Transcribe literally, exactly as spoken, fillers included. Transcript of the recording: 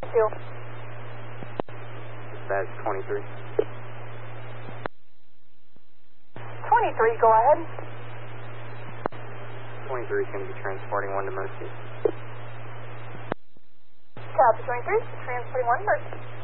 two. That's twenty-three. twenty-three, go ahead. twenty-three is going to be transporting one to Mercy. Copy twenty-three, transporting one, Mercy.